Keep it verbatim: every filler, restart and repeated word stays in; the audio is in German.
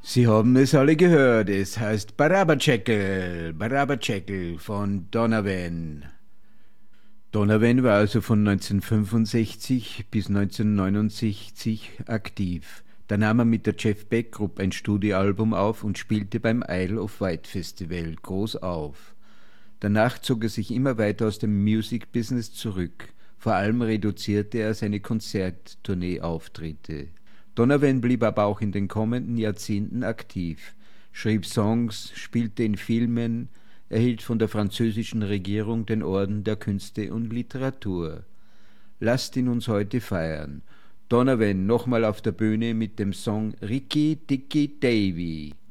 Sie haben es alle gehört, es heißt Barabaceckel, Barabaceckel von Donovan. Donovan war also von neunzehnhundertfünfundsechzig bis neunzehnhundertneunundsechzig aktiv. Da nahm er mit der Jeff Beck Group ein Studioalbum auf und spielte beim Isle of Wight Festival groß auf. Danach zog er sich immer weiter aus dem Music-Business zurück. Vor allem reduzierte er seine Konzerttournee-Auftritte. Donovan blieb aber auch in den kommenden Jahrzehnten aktiv, schrieb Songs, spielte in Filmen, erhielt von der französischen Regierung den Orden der Künste und Literatur. Lasst ihn uns heute feiern. Donovan nochmal auf der Bühne mit dem Song Ricky Dicky Davy.